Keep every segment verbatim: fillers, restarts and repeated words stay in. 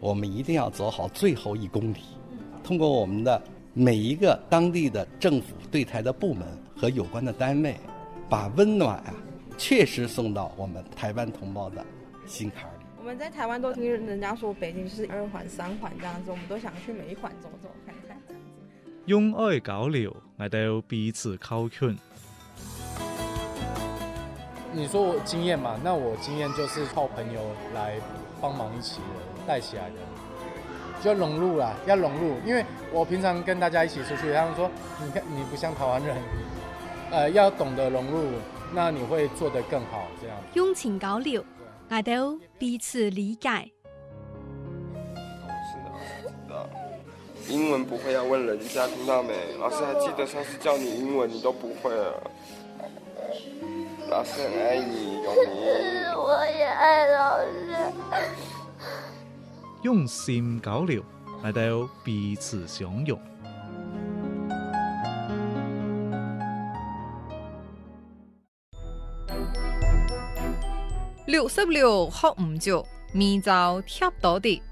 我们一定要走好最后一公里，通过我们的每一个当地的政府对台的部门和有关的单位，把温暖啊确实送到我们台湾同胞的心坎里。 我们在台湾都听人家说北京是二环三环这样子，我们都想去每一环走走看看这样子。 用愛交流，我哋彼此靠近。 你说我经验嘛，那我经验就是靠朋友来帮忙一起带起来的，就融入啦，要融入。因为我平常跟大家一起出去，他们说你看你不像台湾人，呃，要懂得融入，那你会做得更好。这样用情交流，我哋彼此理解。 是的，知道。英文不会要问人家，听到没？老师还记得上次教你英文，你都不会了。老师很爱你，永明。 我也爱老师。 用心交流，我哋彼此相容。 六十六學唔足，面就貼到啲。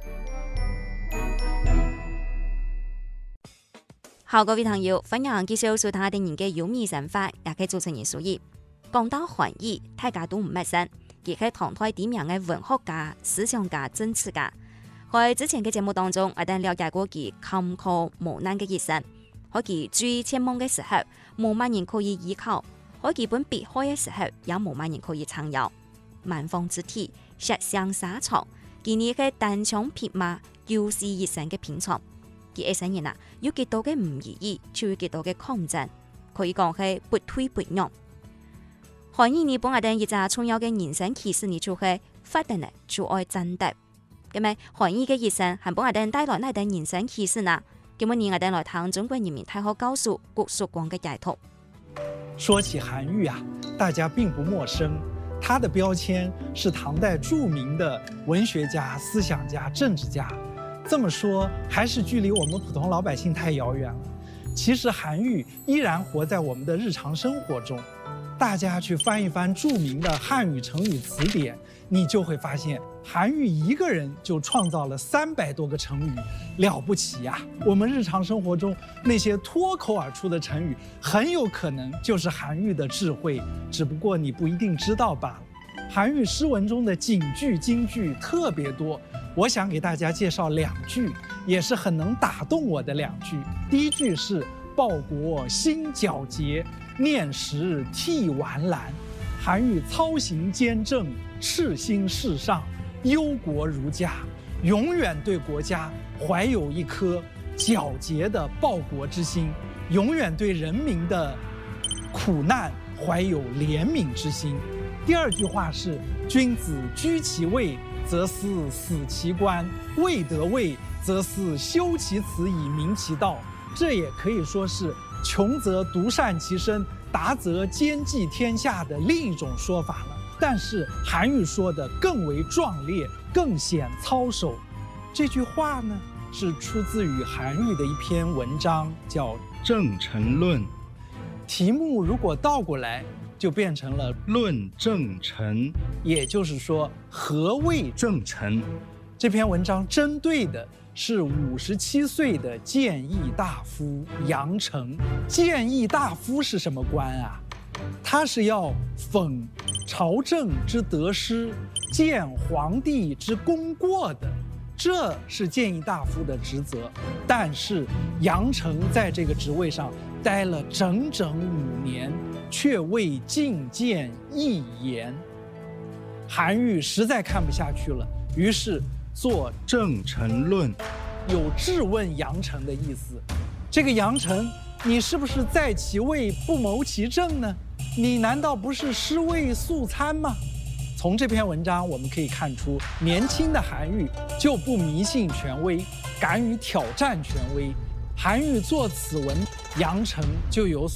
好，各位朋友，歡迎繼續收聽我哋年嘅有味想法，也可以做成言所以。講到韓語，大家都唔陌生，亦係唐代點樣嘅文學家、思想家、政治家。喺之前嘅節目當中，我哋了解過佢坎坷磨難嘅一生，喺佢最前夢嘅時候，冇乜人可以依靠；喺佢本別開嘅時候，也冇乜人可以撐腰。萬方之體，石上沙場，佢呢嘅單槍匹馬、救世一生嘅拼闖。佢一生人啊，有幾多嘅唔如意，就有幾多嘅抗戰，可以講係不退不讓。韓語呢本我哋一隻重要嘅人生啟示呢，就係發定嚟就愛爭奪。咁咪韓語嘅一生係幫我哋帶來哪啲人生啟示呢？咁麼呢我哋來聽中國人民大學教授郭淑光嘅解讀。 說起韓愈啊，大家並不陌生。他的標籤是唐代著名的文學家、思想家、政治家。這麼說，還是距離我們普通老百姓太遙遠了。其實韓愈依然活在我們的日常生活中。大家去翻一翻著名的漢語成語詞典，你就會發現，韓愈一個人就創造了三百多個成語，了不起呀！我們日常生活中那些脫口而出的成語，很有可能就是韓愈的智慧，只不過你不一定知道罷了。韓愈詩文中的警句、金句特別多，我想給大家介紹兩句，也是很能打動我的兩句。第一句是“報國心皎潔，念時涕완藍”。韓愈操行兼政，赤心事上，憂國如家，永遠對國家懷有一顆皎潔的報國之心，永遠對人民的苦難懷有憐憫之心。第二句話是“君子居其位，則斯死其官；未得位，則斯修其辭以明其道”。這也可以說是窮則獨善其身，達則兼濟天下的另一種說法了。但是韓愈說的更為壯烈，更顯操守。這句話呢，是出自於韓愈的一篇文章，叫《 正臣論》。 題目如果倒過來，就變成了《 論正臣》， 也就是說，何謂正臣？這篇文章針對的是五十七歲的諫議大夫楊成。諫議大夫是什麼官啊？他是要諷朝政之得失，諫皇帝之功過的，這是諫議大夫的職責。但是楊成在這個職位上待了整整五年，卻未進諫一言。韓愈實在看不下去了，於是做《 正臣論》， 有質問楊成的意思。這個楊成，你是不是在其位不謀其政呢？你難道不是尸位素餐嗎？從這篇文章我們可以看出，年輕的韓愈就不迷信權威，敢於挑戰權威。韓愈作此文，楊成就有所